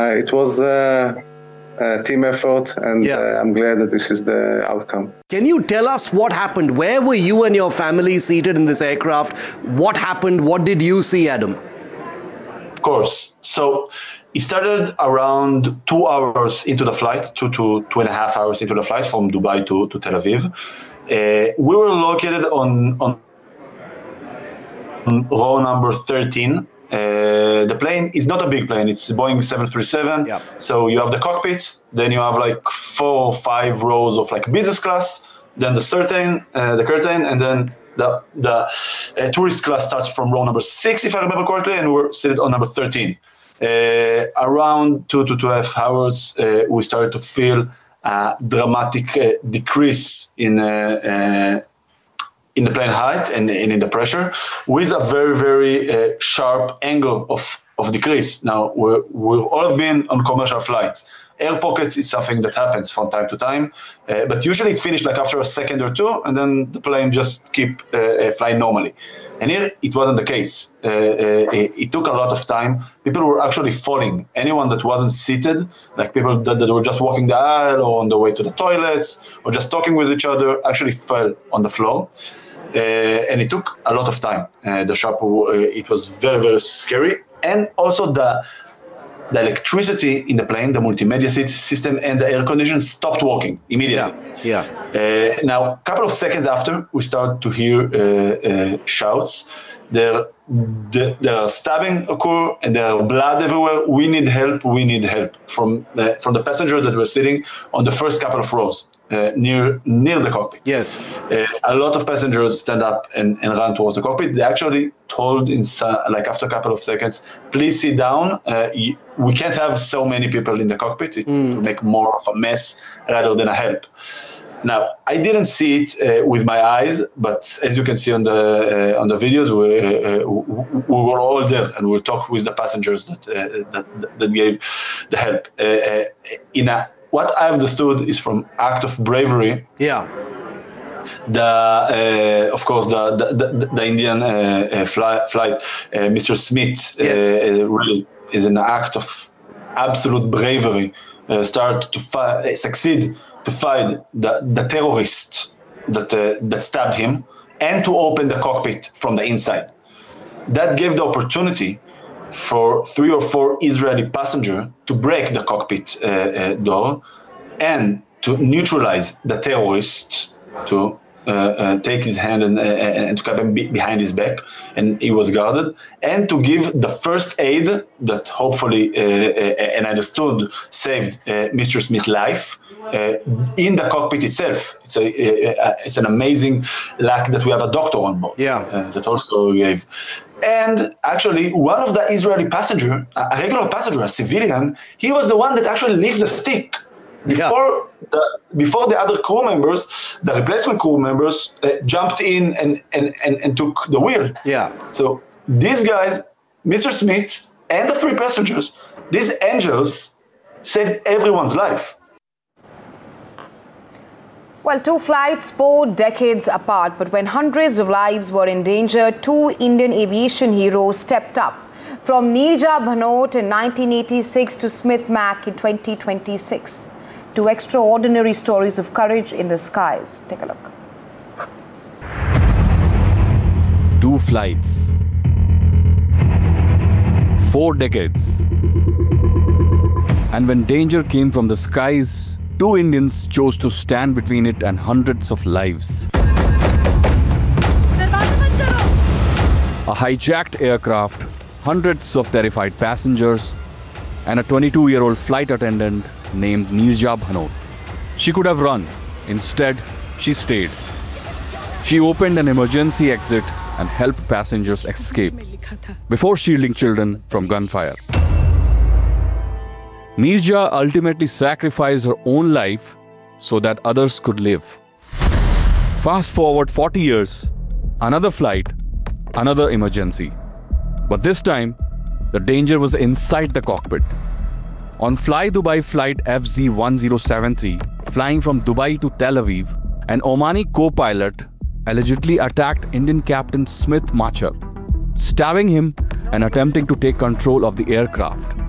it was a team effort, and I'm glad that this is the outcome. Can you tell us what happened? Where were you and your family seated in this aircraft? What happened? What did you see, Adam? Of course. So it started around 2 hours into the flight, 2.5 hours into the flight from Dubai to Tel Aviv. We were located on row number 13. The plane is not a big plane. It's Boeing 737. Yep. So you have the cockpit, then you have like 4 or 5 rows of like business class, then the curtain, and then the tourist class starts from row number 6, if I remember correctly, and we're seated on number 13. Around 2 to 2.5 hours, we started to feel a dramatic decrease in the plane height and in the pressure, with a very, very sharp angle of decrease. Now, we've all have been on commercial flights. Air pockets is something that happens from time to time, but usually it finished like after a second or two, and then the plane just keep flying normally. And here, it wasn't the case. It took a lot of time. People were actually falling. Anyone that wasn't seated, like people that were just walking the aisle or on the way to the toilets or just talking with each other, actually fell on the floor. And it took a lot of time. It was very, very scary. And also the electricity in the plane, the multimedia system, and the air conditioning stopped working immediately. Now, a couple of seconds after, we started to hear shouts. There are stabbing occur, and there are blood everywhere. We need help. We need help from the passenger that were sitting on the first couple of rows near the cockpit. Yes. A lot of passengers stand up and run towards the cockpit. They actually told after a couple of seconds, please sit down. We can't have so many people in the cockpit. It will make more of a mess rather than a help. Now, I didn't see it with my eyes, but as you can see on the videos, we were all there, and we talked with the passengers that gave the help. What I understood is from act of bravery. Yeah. Of course, the Indian flight, Mr. Smith, really is an act of absolute bravery. Start to succeed to find the terrorist that stabbed him, and to open the cockpit from the inside. That gave the opportunity for 3 or 4 Israeli passengers to break the cockpit door and to neutralize the terrorist, to take his hand and to cap him behind his back, and he was guarded, and to give the first aid that hopefully, and I understood, saved Mr. Smith's life in the cockpit itself. It's an amazing luck that we have a doctor on board. That also gave. And actually, one of the Israeli passenger, a regular passenger, a civilian, he was the one that actually lifted the stick. Before the other crew members, the replacement crew members jumped in and took the wheel. So these guys, Mr. Smith and the 3 passengers, these angels saved everyone's life. Well, 2 flights, 4 decades apart, but when hundreds of lives were in danger, 2 Indian aviation heroes stepped up. From Neerja Bhanot in 1986 to Smith Mack in 2026. 2 extraordinary stories of courage in the skies. Take a look. 2 flights, 4 decades. And when danger came from the skies, 2 Indians chose to stand between it and hundreds of lives. A hijacked aircraft, hundreds of terrified passengers, and a 22-year-old flight attendant named Neerja Bhanot. She could have run. Instead, she stayed. She opened an emergency exit and helped passengers escape before shielding children from gunfire. Neerja ultimately sacrificed her own life so that others could live. Fast forward 40 years, another flight, another emergency. But this time, the danger was inside the cockpit. On Fly Dubai flight FZ1073, flying from Dubai to Tel Aviv, an Omani co-pilot allegedly attacked Indian captain Smith Machar, stabbing him and attempting to take control of the aircraft.